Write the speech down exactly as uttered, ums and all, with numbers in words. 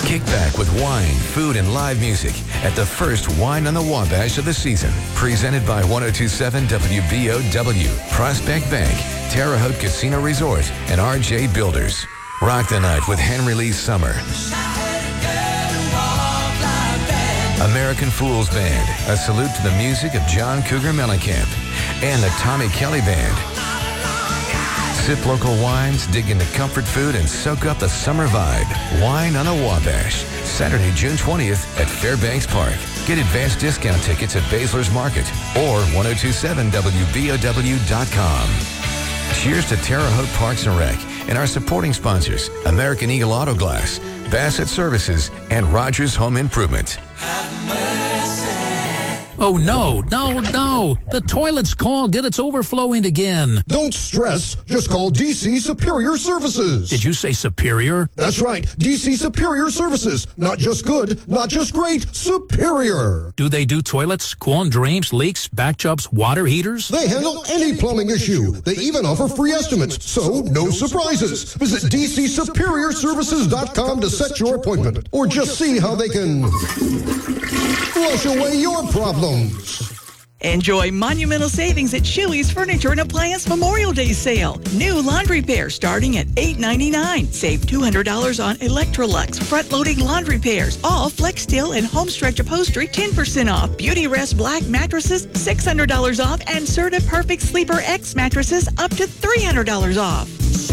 Kick back with wine, food, and live music at the first Wine on the Wabash of the season. Presented by one oh two point seven W B O W, Prospect Bank, Terre Haute Casino Resort, and R J Builders. Rock the night with Henry Lee Summer, American Fools Band, a salute to the music of John Cougar Mellencamp, and the Tommy Kelly Band. Sip local wines, dig into comfort food, and soak up the summer vibe. Wine on the Wabash, Saturday, June twentieth at Fairbanks Park. Get advanced discount tickets at Baszler's Market or ten twenty-seven W B O W dot com. Cheers to Terre Haute Parks and Rec and our supporting sponsors, American Eagle Auto Glass, Bassett Services, and Rogers Home Improvement. Oh, no, no, no. The toilet's clogged and it's overflowing again. Don't stress. Just call D C Superior Services. Did you say superior? That's right. D C Superior Services. Not just good, not just great, superior. Do they do toilets, quon drains, leaks, back jobs, water heaters? They handle any plumbing issue. They even offer free estimates, so no surprises. Visit D C Superior Services dot com to set your appointment, or just see how they can flush away your problems. Enjoy monumental savings at Shuey's Furniture and Appliance Memorial Day Sale. New laundry pair starting at eight ninety-nine. Save two hundred dollars on Electrolux front-loading laundry pairs. All FlexSteel and Homestretch upholstery ten percent off. Beauty Rest Black mattresses six hundred dollars off. And Serta Perfect Sleeper X mattresses up to three hundred dollars off.